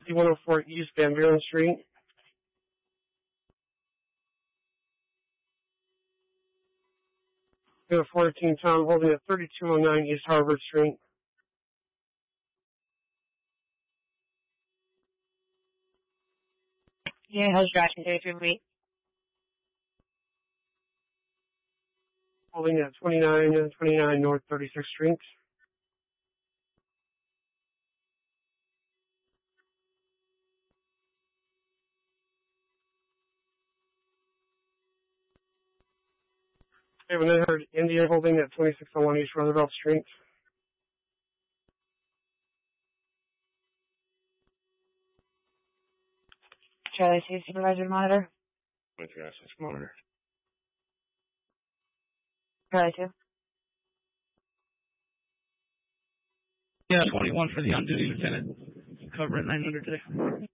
5104 East Van Buren Street. We have a 14 Tom holding at 3209 East Harvard Street. Yeah, how's driving day through me? Holding at 2929 North 36th Street. We have another India holding at 2601 East Roosevelt Street. Charlie 2, supervisor monitor. 2306 monitor. Charlie 2. Yeah, 21 for the on-duty lieutenant. Cover at 900 today.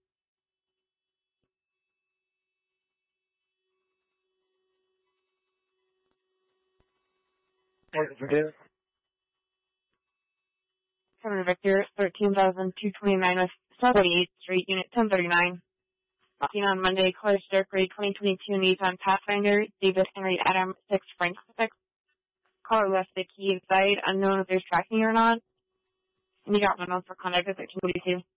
Cover Victor, 13,229 West South 48th Street, Unit 1039. Seen on Monday, Color Dark Gray 2022 Nissan Pathfinder, David Henry Adam 6 Frank 6. Caller left the key inside, unknown if there's tracking or not. And you got one on for contact at 1342.